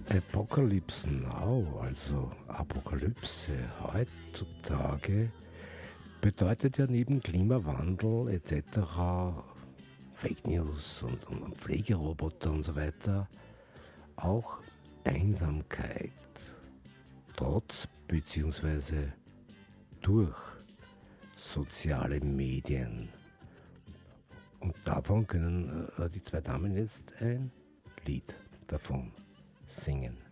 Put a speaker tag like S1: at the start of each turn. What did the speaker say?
S1: Apocalypse Now, also Apokalypse heutzutage, bedeutet ja neben Klimawandel etc., Fake News und Pflegeroboter und so weiter auch Einsamkeit, trotz bzw. durch soziale Medien. Und davon können die zwei Damen jetzt ein Lied davon singen.